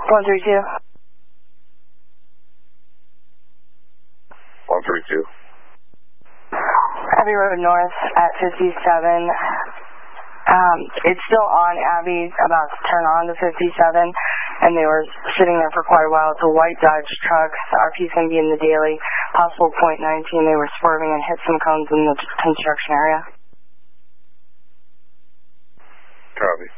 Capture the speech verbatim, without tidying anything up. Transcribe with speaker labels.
Speaker 1: one three two.
Speaker 2: one three two.
Speaker 1: Abbey Road North at fifty-seven. Um, it's still on Abbey, about to turn on to fifty-seven, and they were sitting there for quite a while. It's a white Dodge truck. The R P is going to be in the daily. Possible point nineteen. They were swerving and hit some cones in the construction area.
Speaker 2: Copy.